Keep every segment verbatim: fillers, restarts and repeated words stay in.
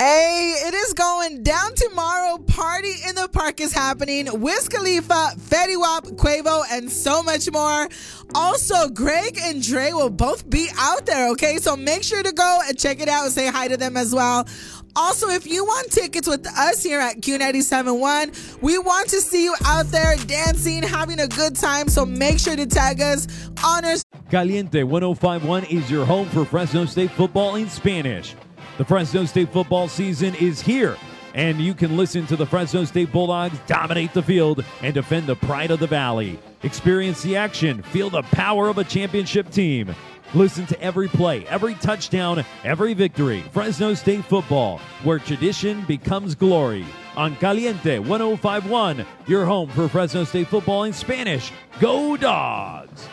Hey, it is going down tomorrow. Party in the Park is happening. Wiz Khalifa, Fetty Wap, Quavo, and so much more. Also, Greg and Dre will both be out there, okay? So make sure to go and check it out and say hi to them as well. Also, if you want tickets with us here at Q ninety-seven point one, we want to see you out there dancing, having a good time. So make sure to tag us on our... Caliente one oh five point one is your home for Fresno State football in Spanish. The Fresno State football season is here, and you can listen to the Fresno State Bulldogs dominate the field and defend the pride of the Valley. Experience the action, feel the power of a championship team. Listen to every play, every touchdown, every victory. Fresno State football, where tradition becomes glory. On Caliente one oh five point one, your home for Fresno State football in Spanish. Go Dogs!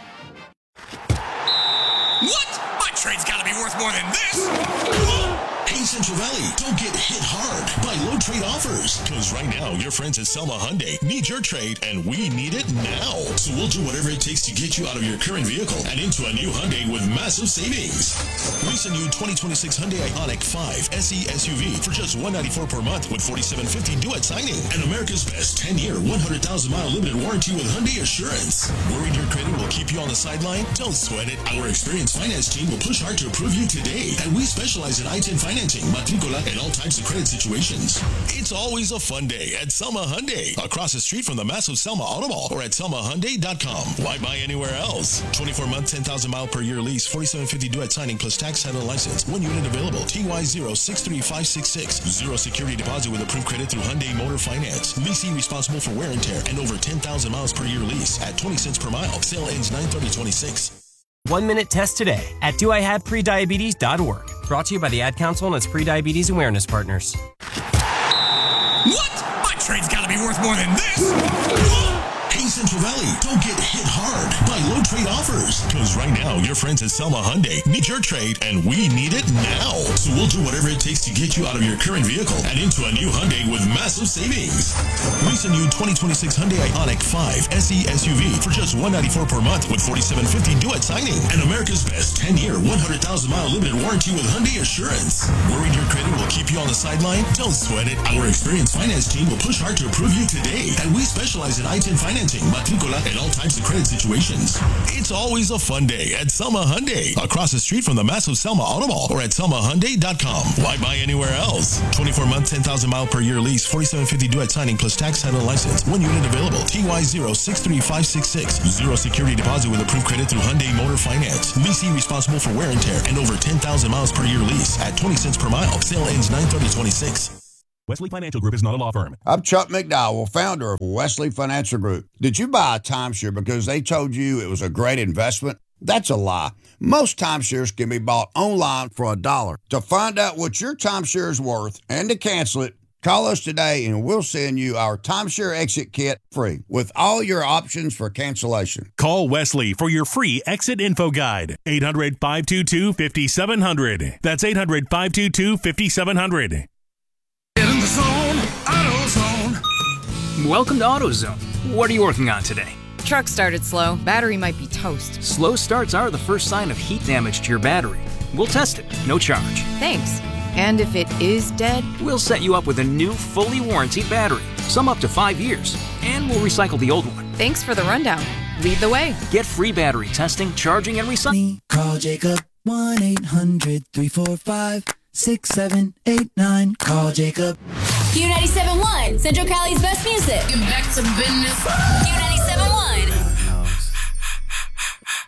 What? My trade's gotta be worth more than this! Hey, Central Valley, don't get hit hard by low trade offers. Because right now, your friends at Selma Hyundai need your trade, and we need it now. So we'll do whatever it takes to get you out of your current vehicle and into a new Hyundai with massive savings. Lease a new twenty twenty-six Hyundai Ioniq five S E S U V for just one hundred ninety-four dollars per month with forty-seven fifty due at signing. And America's best ten-year, one hundred thousand mile limited warranty with Hyundai Assurance. Worried your credit will keep you on the sideline? Don't sweat it. Our experienced finance team will push hard to approve you today. And we specialize in I ten financing, matricola, and all types of credit situations. It's always a fun day at Selma Hyundai, across the street from the massive Selma Auto Mall, or at selma hyundai dot com. Why buy anywhere else? twenty-four month, ten thousand mile per year lease, forty-seven fifty due at signing plus tax, title, and license. One unit available. T Y zero six three five six six. Zero security deposit with approved credit through Hyundai Motor Finance. Leasing responsible for wear and tear, and over ten thousand miles per year lease at twenty cents per mile. Sale ends nine thirty twenty-six. One minute test today at do I have prediabetes dot org. Brought to you by the Ad Council and its pre-diabetes awareness partners. What? My trade's gotta be worth more than this! Hey, Central Valley, don't get hit hard by low trade offers. Because right now, your friends at Selma Hyundai need your trade, and we need it now. So we'll do whatever it takes to get you out of your current vehicle and into a new Hyundai with massive savings. Lease a new twenty twenty-six Hyundai Ioniq five S E S U V for just one hundred ninety-four dollars per month with forty-seven fifty due at signing. And America's best ten-year, one hundred thousand mile limited warranty with Hyundai Assurance. Worried your credit will keep you on the sideline? Don't sweat it. Our experienced finance team will push hard to approve you today. And we specialize in I ten financing, matricola, and all types of credit situations. It's always a fun day at Selma Hyundai, across the street from the massive Selma Auto Mall, or at selma hyundai dot com. Why buy anywhere else? twenty-four month, ten thousand mile per year lease, forty-seven fifty due at signing plus tax, title, and license. One unit available. T Y zero six three five six six. Zero security deposit with approved credit through Hyundai Motor Finance. Leasing responsible for wear and tear, and over ten thousand miles per year lease at twenty cents per mile. Sale ends nine thirty twenty-six. Wesley Financial Group is not a law firm. I'm Chuck McDowell, founder of Wesley Financial Group. Did you buy a timeshare because they told you it was a great investment? That's a lie. Most timeshares can be bought online for a dollar. To find out what your timeshare is worth and to cancel it, call us today and we'll send you our timeshare exit kit free with all your options for cancellation. Call Wesley for your free exit info guide. eight hundred, five two two, five seven zero zero. That's eight hundred, five two two, five seven zero zero. Get in the zone, AutoZone. Welcome to AutoZone. What are you working on today? Truck started slow. Battery might be toast. Slow starts are the first sign of heat damage to your battery. We'll test it, no charge. Thanks. And if it is dead? We'll set you up with a new, fully warranted battery, some up to five years, and we'll recycle the old one. Thanks for the rundown. Lead the way. Get free battery testing, charging, and recycling. Call Jacob, one eight hundred, three four five, six seven eight nine. Call Jacob. Q ninety-seven point one, Central Cali's best music. Get back to business. Q ninety-seven point one.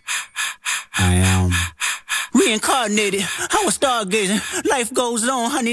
I am reincarnated. I was stargazing. Life goes on, honey.